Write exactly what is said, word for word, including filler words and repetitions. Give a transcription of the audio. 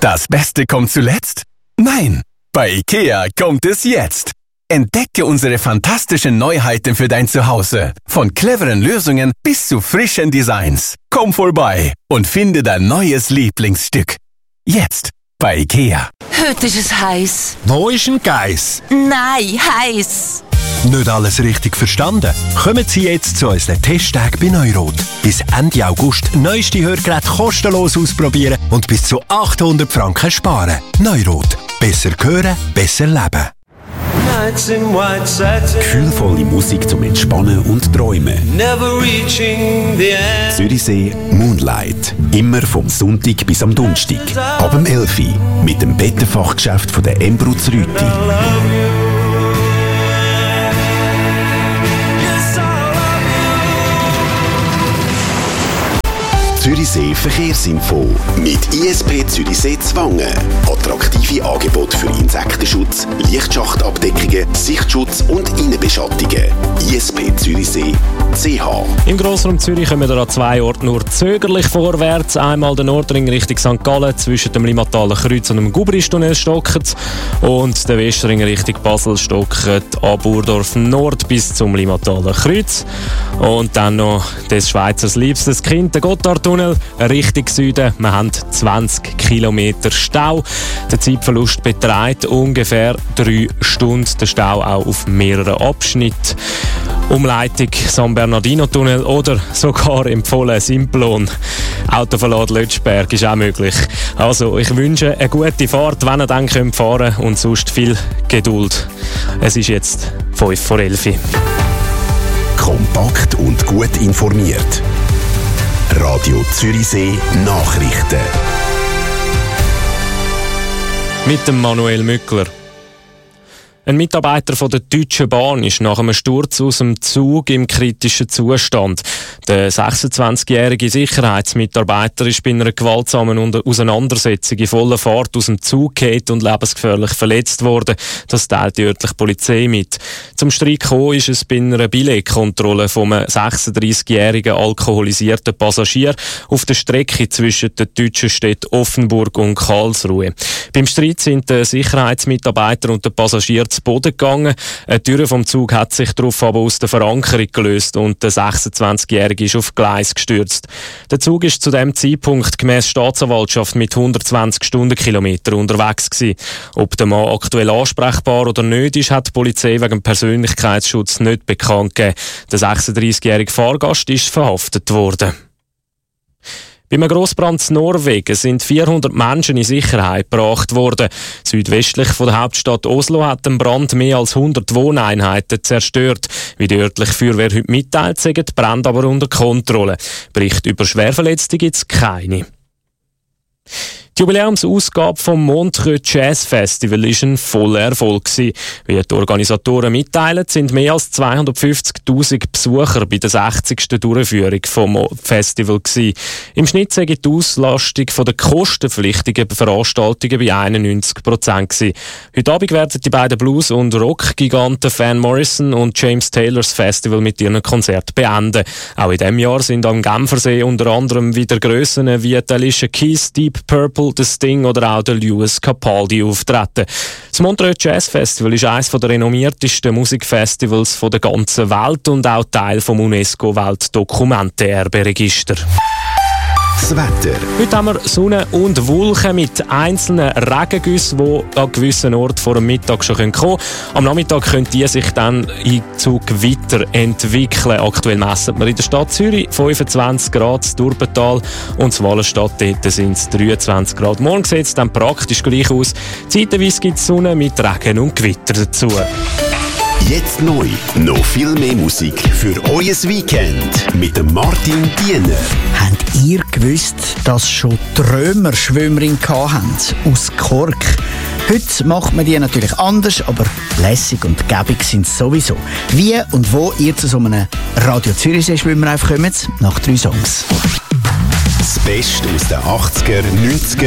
Das Beste kommt zuletzt? Nein, bei IKEA kommt es jetzt. Entdecke unsere fantastischen Neuheiten für dein Zuhause. Von cleveren Lösungen bis zu frischen Designs. Komm vorbei und finde dein neues Lieblingsstück. Jetzt bei IKEA. Heute ist es heiß. Wo ist ein Geiss? Nein, heiß. Nicht alles richtig verstanden? Kommen Sie jetzt zu unseren Testtagen bei Neurot. Bis Ende August neueste Hörgeräte kostenlos ausprobieren und bis zu achthundert Franken sparen. Neurot. Besser hören, besser leben. Gefühlvolle Musik zum Entspannen und Träumen. Zürichsee Moonlight. Immer vom Sonntag bis am Donnerstag. Ab dem elf Uhr mit dem Bettenfachgeschäft von der Embruz Rüti. Zürichsee Verkehrsinfo mit I S P Zürichsee Zwangen. Attraktive Angebote für Insektenschutz, Lichtschachtabdeckungen, Sichtschutz und Innenbeschattungen. I S P Zürichsee Punkt C H. Im Grossraum Zürich kommen wir an zwei Orten nur zögerlich vorwärts. Einmal der Nordring Richtung Sankt Gallen zwischen dem Limmataler Kreuz und dem Gubristunnel stockert und der Westring Richtung Basel stockert ab Burdorf Nord bis zum Limmataler Kreuz. Und dann noch des Schweizers liebstes Kind, der Gotthardtunnel Richtung Süden. Wir haben zwanzig Kilometer Stau. Der Zeitverlust beträgt ungefähr drei Stunden. Der Stau auch auf mehreren Abschnitten. Umleitung San Bernardino-Tunnel oder sogar empfohlen Simplon. Autoverlad Lötschberg ist auch möglich. Also, ich wünsche eine gute Fahrt, wenn ihr dann könnt fahren und sonst viel Geduld. Es ist jetzt fünf vor elf. Kompakt und gut informiert. Radio Zürichsee Nachrichten. Mit dem Manuel Mückler. Ein Mitarbeiter von der Deutschen Bahn ist nach einem Sturz aus dem Zug im kritischen Zustand. Der sechsundzwanzigjährige Sicherheitsmitarbeiter ist bei einer gewaltsamen Auseinandersetzung in voller Fahrt aus dem Zug gefallen und lebensgefährlich verletzt worden. Das teilt die örtliche Polizei mit. Zum Streit gekommen ist es bei einer Billetkontrolle vom sechsunddreißigjährigen alkoholisierten Passagier auf der Strecke zwischen den deutschen Städten Offenburg und Karlsruhe. Beim Streit sind der Sicherheitsmitarbeiter und der Passagier zu Boden gegangen. Eine Tür vom Zug hat sich darauf aber aus der Verankerung gelöst und der sechsundzwanzigjährige ist auf Gleis gestürzt. Der Zug ist zu dem Zeitpunkt gemäss Staatsanwaltschaft mit hundertzwanzig Stundenkilometer unterwegs gewesen. Ob der Mann aktuell ansprechbar oder nicht ist, hat die Polizei wegen Persönlichkeitsschutz nicht bekannt gegeben. Der sechsunddreißigjährige Fahrgast ist verhaftet worden. Bei einem Grossbrand in Norwegen sind vierhundert Menschen in Sicherheit gebracht worden. Südwestlich von der Hauptstadt Oslo hat ein Brand mehr als hundert Wohneinheiten zerstört. Wie die örtliche Feuerwehr heute mitteilt, sind die Brände aber unter Kontrolle. Bericht über Schwerverletzte gibt es keine. Die Jubiläumsausgabe vom Montreux Jazz Festival war ein voller Erfolg. Wie die Organisatoren mitteilen, sind mehr als zweihundertfünfzigtausend Besucher bei der sechzigsten Durchführung vom Festival gewesen. Im Schnitt sei die Auslastung der kostenpflichtigen Veranstaltungen bei einundneunzig Prozent gewesen. Heute Abend werden die beiden Blues- und Rock-Giganten Van Morrison und James Taylors Festival mit ihren Konzert beenden. Auch in diesem Jahr sind am Genfersee unter anderem wieder Grössen wie die Alicia Keys, Deep Purple, The Sting oder auch der Lewis Capaldi auftreten. Das Montreux Jazz Festival ist eines der renommiertesten Musikfestivals der ganzen Welt und auch Teil vom UNESCO-Weltdokumentenerberegister. Das Wetter. Heute haben wir Sonne und Wolken mit einzelnen Regengüssen, die an gewissen Orten vor dem Mittag schon kommen können. Am Nachmittag können die sich dann zu Gewitter entwickeln. Aktuell messen wir in der Stadt Zürich fünfundzwanzig Grad, das Durbental und in Wallenstadt dort sind es dreiundzwanzig Grad. Morgen sieht es dann praktisch gleich aus. Zeitweise gibt es Sonne mit Regen und Gewitter dazu. Jetzt neu, noch viel mehr Musik für euer Weekend mit dem Martin Diener. Habt ihr gewusst, dass schon Trömer Schwimmerin hatten aus Kork? Heute macht man die natürlich anders, aber lässig und gäbig sind sie sowieso. Wie und wo ihr zu so einem Radio Zürichsee-Schwimmer kommt, nach drei Songs. Das Beste aus den achtziger, neunziger